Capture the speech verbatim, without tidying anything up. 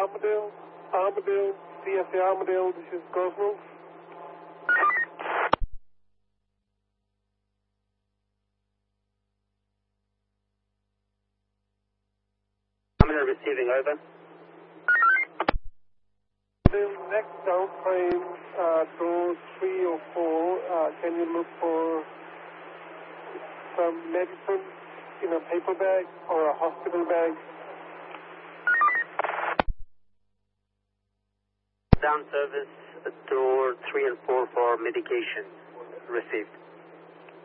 Armadale, Armadale, C S A Armadale, this is Cosmos. Armadale receiving, over. The next downframe, uh, door three or four, uh, can you look for some medicine in a paper bag or a hospital bag? Down service, door three and four for medication received.